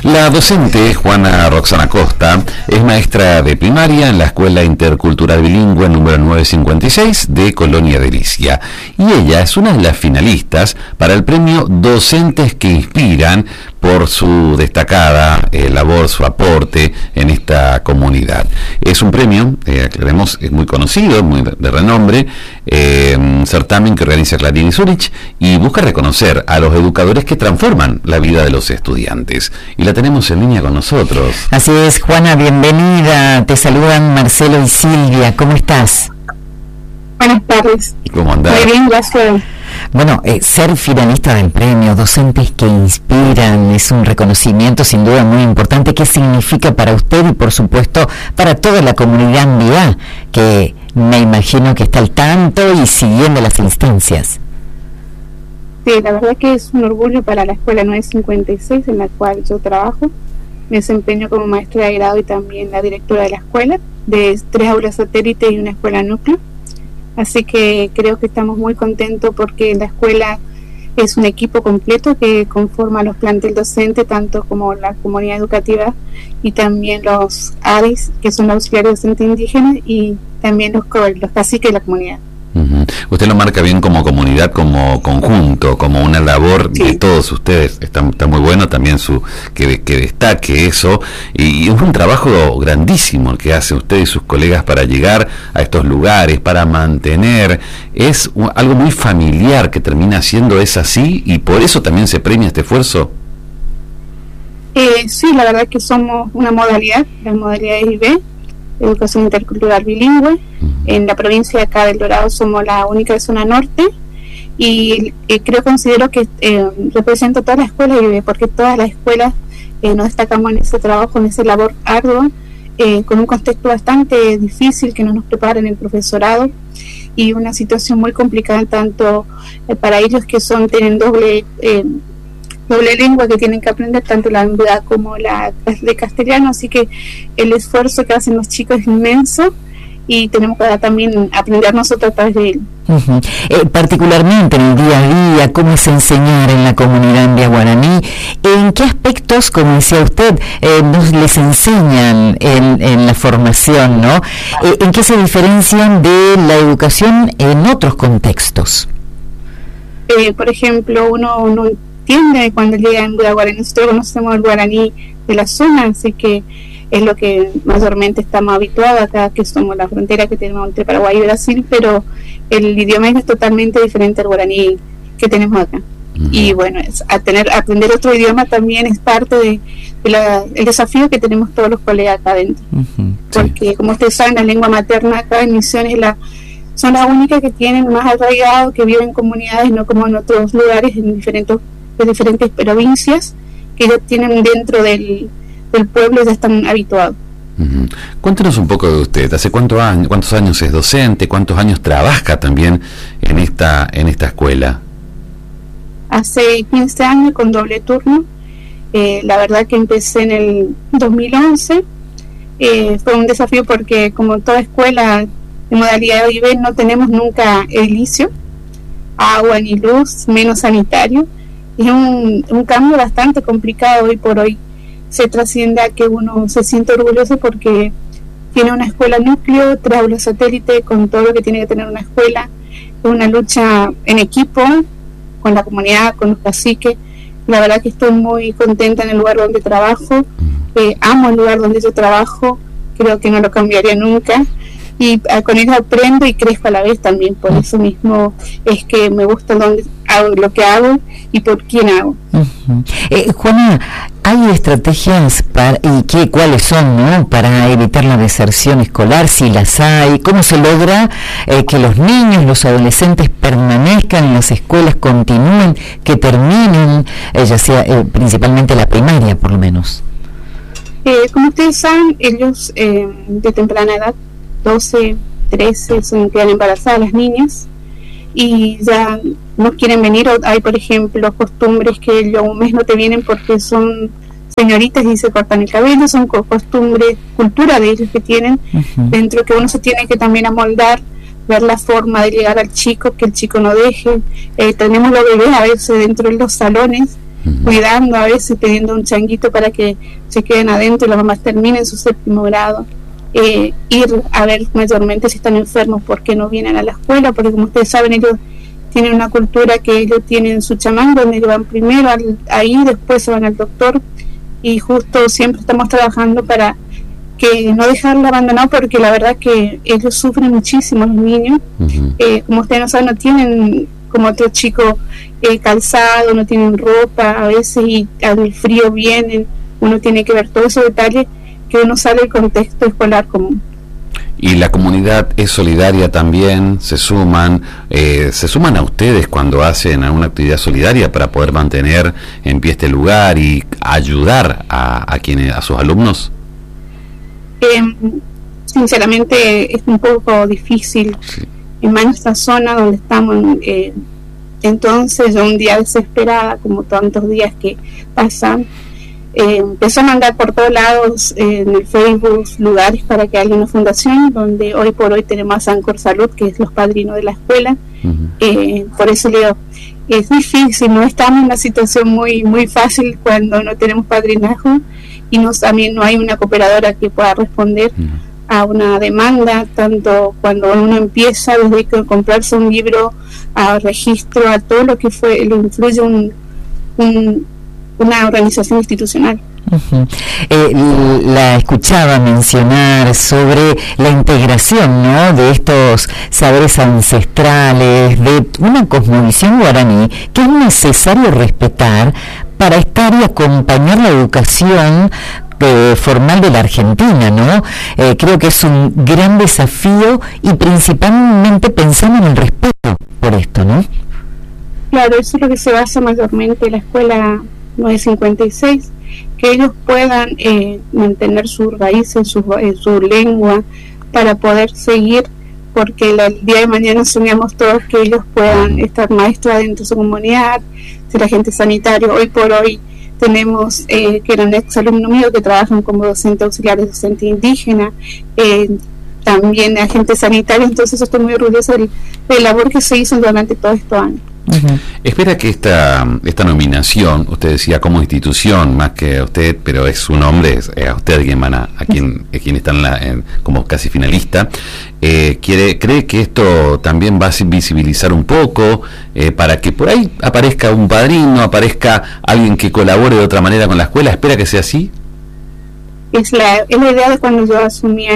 La docente Juana Roxana Costa es maestra de primaria en la Escuela Intercultural Bilingüe número 956 de Colonia Delicia, y ella es una de las finalistas para el premio Docentes que Inspiran por su destacada labor, su aporte en esta comunidad. Es un premio, aclaremos, es muy conocido, muy de renombre, un certamen que organiza Clarín y Zurich y busca reconocer a los educadores que transforman la vida de los estudiantes. Y la tenemos en línea con nosotros. Así es, Juana, bienvenida. Te saludan Marcelo y Silvia. ¿Cómo estás? Buenas tardes. ¿Cómo andás? Muy bien, gracias. Bueno, ser finalista del premio Docentes que Inspiran es un reconocimiento sin duda muy importante. ¿Qué significa para usted y por supuesto para toda la comunidad MBA, que me imagino que está al tanto y siguiendo las instancias? Sí, la verdad que es un orgullo para la Escuela 956 en la cual yo trabajo. Me desempeño como maestra de grado y también la directora de la escuela, de 3 aulas satélite y una escuela núcleo. Así que creo que estamos muy contentos porque la escuela es un equipo completo que conforma los plantel docente, tanto como la comunidad educativa y también los ADIs, que son los auxiliares docentes indígenas, y también los caciques de la comunidad. Usted lo marca bien como comunidad, como conjunto, como una labor de todos ustedes. Está muy bueno también que destaque eso, y es un trabajo grandísimo el que hace usted y sus colegas para llegar a estos lugares, para mantener. Es algo muy familiar que termina siendo, es así, y por eso también se premia este esfuerzo. Sí, la verdad que somos una modalidad, la modalidad es IB, Educación Intercultural Bilingüe. En la provincia de acá del Dorado somos la única de zona norte, y considero que represento todas las escuelas IB, porque todas las escuelas nos destacamos en ese trabajo, en esa labor ardua, con un contexto bastante difícil que no nos prepara en el profesorado, y una situación muy complicada tanto para ellos que tienen doble lengua que tienen que aprender, tanto la MBA como la de castellano. Así que el esfuerzo que hacen los chicos es inmenso y tenemos que también aprender nosotros a través de él. Particularmente en el día a día, ¿cómo es enseñar en la comunidad MBA guaraní? ¿En qué aspectos, como decía usted, nos les enseñan en la formación, ¿no? ¿En qué se diferencian de la educación en otros contextos? Por ejemplo, uno no entiende cuando llega en MBA guaraní. Nosotros conocemos el guaraní de la zona, así que es lo que mayormente estamos habituados acá, que somos la frontera que tenemos entre Paraguay y Brasil, pero el idioma es totalmente diferente al guaraní que tenemos acá. Y bueno, aprender otro idioma también es parte de el desafío que tenemos todos los colegas acá adentro. Porque como ustedes saben, la lengua materna acá en Misiones son las únicas que tienen más arraigado, que viven en comunidades, no como en otros lugares, en diferentes provincias, que ya tienen dentro del pueblo, ya están habituados. Cuéntenos un poco de usted. ¿Hace cuántos años es docente? ¿Cuántos años trabaja también en esta escuela? Hace 15 años con doble turno. La verdad que empecé en el 2011. Fue un desafío porque, como toda escuela de modalidad IB, no tenemos nunca edilicio, agua ni luz, menos sanitario. Es un cambio bastante complicado. Hoy por hoy se trasciende a que uno se siente orgulloso porque tiene una escuela núcleo, 3 aulas satélite, con todo lo que tiene que tener una escuela, una lucha en equipo con la comunidad, con los caciques. La verdad que estoy muy contenta en el lugar donde trabajo, amo el lugar donde yo trabajo, creo que no lo cambiaría nunca, y con ello aprendo y crezco a la vez también. Por eso mismo es que me gusta donde hago lo que hago y por quién hago. Juana, ¿hay estrategias cuáles son, ¿no?, para evitar la deserción escolar, si las hay? ¿Cómo se logra que los niños, los adolescentes permanezcan en las escuelas, continúen, que terminen, ya sea principalmente la primaria por lo menos? Como ustedes saben, ellos de temprana edad, 12, 13, quedan embarazadas las niñas y ya no quieren venir. Hay, por ejemplo, costumbres que ellos un mes no te vienen porque son señoritas y se cortan el cabello, son costumbres, cultura de ellos que tienen, dentro que uno se tiene que también amoldar, ver la forma de llegar al chico, que el chico no deje. Tenemos los bebés a veces dentro de los salones cuidando, a veces pidiendo un changuito para que se queden adentro y las mamás terminen su 7º grado. Ir a ver mayormente si están enfermos, porque no vienen a la escuela, porque como ustedes saben, ellos tienen una cultura que ellos tienen su chamán, donde ellos van primero ahí, después se van al doctor, y justo siempre estamos trabajando para que no dejarlo abandonado, porque la verdad que ellos sufren muchísimo, los niños. Como ustedes no saben, no tienen como otros chicos calzado, no tienen ropa a veces, y al frío vienen, uno tiene que ver todos esos detalles que uno sale del contexto escolar común. Y la comunidad es solidaria también, se suman a ustedes cuando hacen alguna actividad solidaria para poder mantener en pie este lugar y ayudar a sus alumnos. Sinceramente es un poco difícil, en más esta zona donde estamos. Entonces yo, un día desesperada, como tantos días que pasan, empezó a mandar por todos lados en el Facebook lugares para que haya una fundación, donde hoy por hoy tenemos a Sancor Salud, que es los padrinos de la escuela. Por eso le digo, es difícil, no estamos en una situación muy muy fácil cuando no tenemos padrinazgo, y también no hay una cooperadora que pueda responder a una demanda, tanto cuando uno empieza, desde que comprarse un libro, a registro, a todo lo que lo influye una organización institucional. La escuchaba mencionar sobre la integración, ¿no?, de estos saberes ancestrales, de una cosmovisión guaraní que es necesario respetar para estar y acompañar la educación formal de la Argentina, ¿no? Creo que es un gran desafío, y principalmente pensando en el respeto por esto, ¿no? Claro, eso es lo que se basa mayormente en la escuela 956, que ellos puedan mantener sus raíces, su lengua, para poder seguir, porque el día de mañana soñamos todos que ellos puedan estar maestros dentro de su comunidad, ser agentes sanitarios. Hoy por hoy tenemos que eran ex alumnos míos que trabajan como docentes auxiliares, docente indígena, también agentes sanitarios. Entonces estoy muy orgullosa de la labor que se hizo durante todos estos años. Espera que esta nominación, usted decía como institución, más que a usted, pero es su nombre, es a usted quien está como casi finalista, cree que esto también va a visibilizar un poco, para que por ahí aparezca un padrino, aparezca alguien que colabore de otra manera con la escuela. ¿Espera que sea así? Es la idea de cuando yo asumí a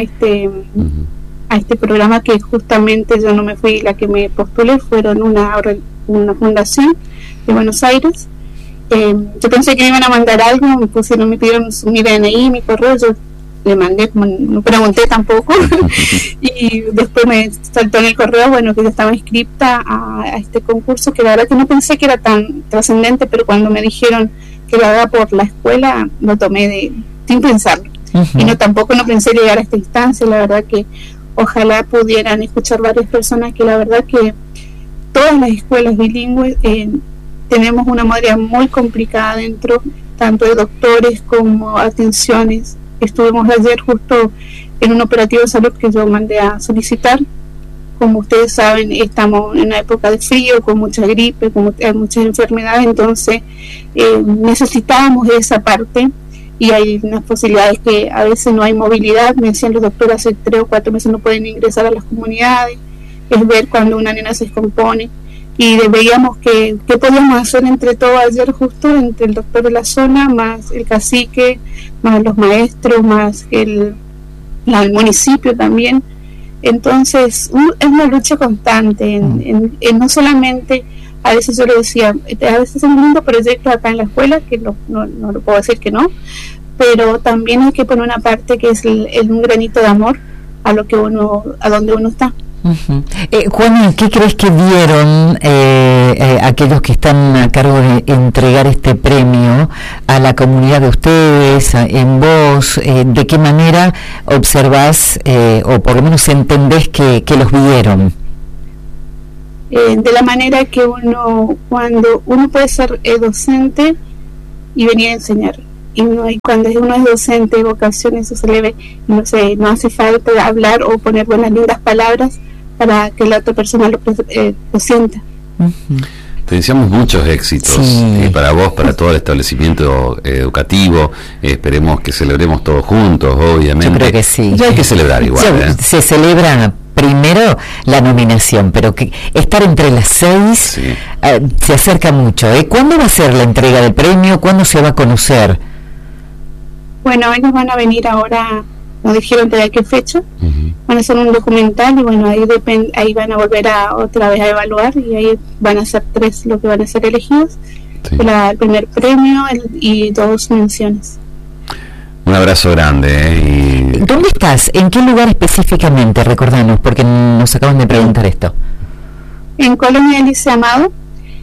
este programa, que justamente yo no me fui la que me postulé, fueron una fundación de Buenos Aires. Yo pensé que me iban a mandar algo, me pidieron mi DNI, mi correo, yo le mandé, no pregunté tampoco, y después me saltó en el correo, bueno, que yo estaba inscripta a este concurso, que la verdad que no pensé que era tan trascendente, pero cuando me dijeron que lo haga por la escuela, lo tomé sin pensarlo. Y tampoco no pensé llegar a esta instancia. La verdad que ojalá pudieran escuchar varias personas, que la verdad que todas las escuelas bilingües tenemos una modalidad muy complicada dentro, tanto de doctores como atenciones. Estuvimos ayer justo en un operativo de salud que yo mandé a solicitar. Como ustedes saben, estamos en una época de frío, con mucha gripe, con muchas enfermedades, entonces necesitábamos esa parte, y hay unas posibilidades que a veces no hay movilidad. Me decían los doctores, hace 3 o 4 meses no pueden ingresar a las comunidades. Es ver cuando una nena se descompone, y veíamos qué podíamos hacer entre todos ayer, justo entre el doctor de la zona, más el cacique, más los maestros, más el municipio también. Entonces es una lucha constante, en no solamente, a veces yo le decía, a veces es un lindo proyecto acá en la escuela, que no lo puedo decir que no, pero también hay que poner una parte que es un granito de amor a donde uno está. Juana, ¿qué crees que vieron aquellos que están a cargo de entregar este premio a la comunidad de ustedes, en vos? ¿De qué manera observás, o por lo menos entendés que los vieron? De la manera que cuando uno puede ser docente y venir a enseñar, y cuando uno es docente de vocación, eso se le ve, no hace falta hablar o poner buenas lindas palabras para que la otra persona lo sienta. Te deseamos muchos éxitos para vos, para todo el establecimiento educativo. Esperemos que celebremos todos juntos, obviamente. Yo creo que sí. Ya hay que celebrar igual. Se celebra primero la nominación, pero que estar entre las 6 se acerca mucho. ¿Cuándo va a ser la entrega del premio? ¿Cuándo se va a conocer? Bueno, ellos van a venir ahora, nos dijeron de qué fecha. Van a hacer un documental y bueno, ahí van a volver otra vez a evaluar y ahí van a ser 3 los que van a ser elegidos. El primer premio y 2 menciones. Un abrazo grande. ¿Dónde estás? ¿En qué lugar específicamente? Recordanos, porque nos acaban de preguntar esto. En Colonia del Liceo Amado.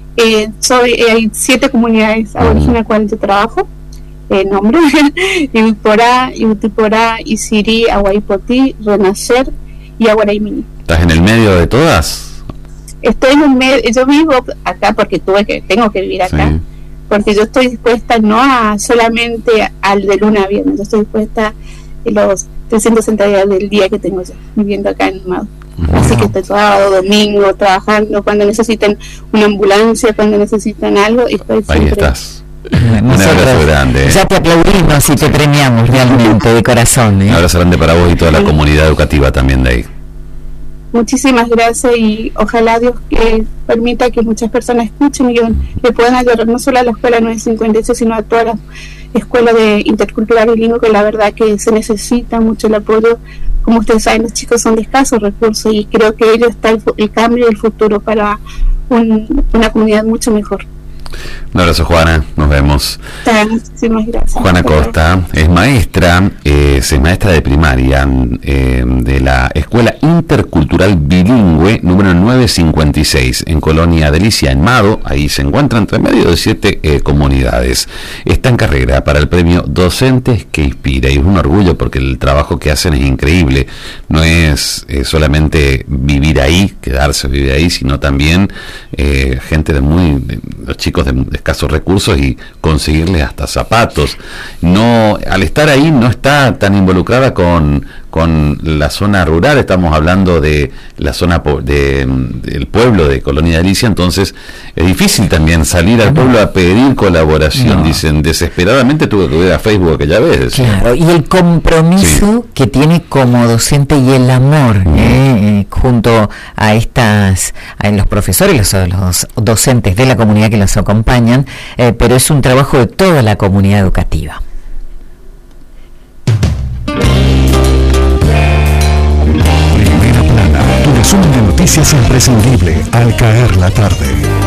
Hay 7 comunidades aborígenes en las cuales yo trabajo. Nombre: Ibiporá, Utiporá, Isirí, Aguaypotí, Renacer y Aguaraimini. ¿Estás en el medio de todas? Estoy en el medio. Yo vivo acá porque tengo que vivir acá. Porque yo estoy dispuesta no a solamente al de lunes a viernes, yo estoy dispuesta a los 360 días del día que tengo yo viviendo acá en Amado. Así que estoy sábado, domingo, trabajando cuando necesitan una ambulancia, cuando necesitan algo, estoy siempre. Ahí estás. Un abrazo grande. Ya te aplaudimos y te premiamos realmente de corazón. Un abrazo grande para vos y toda la comunidad educativa también de ahí. Muchísimas gracias y ojalá Dios permita que muchas personas escuchen y que puedan ayudar no solo a la Escuela 956, sino a todas las escuelas de intercultural bilingüe, que la verdad que se necesita mucho el apoyo. Como ustedes saben, los chicos son de escasos recursos y creo que ellos está el cambio y el futuro para una comunidad mucho mejor. Un abrazo, Juana, nos vemos. Muchísimas gracias. Juana Costa es maestra de primaria de la Escuela Intercultural Bilingüe número 956 en Colonia Delicia, en Mado. Ahí se encuentra entre medio de 7 comunidades. Está en carrera para el premio Docentes que Inspira y es un orgullo porque el trabajo que hacen es increíble. No es solamente vivir ahí, quedarse vivir ahí, sino también gente los chicos de escasos recursos y conseguirles hasta zapatos. Al estar ahí no está tan involucrada con la zona rural, estamos hablando de la zona del pueblo de Colonia Delicia, entonces es difícil también salir al pueblo a pedir colaboración. Dicen, desesperadamente tuve que ver a Facebook aquella vez. Claro, y el compromiso que tiene como docente y el amor junto a los profesores, los docentes de la comunidad que los acompañan, pero es un trabajo de toda la comunidad educativa. Primera Plana, tu resumen de noticias imprescindible al caer la tarde.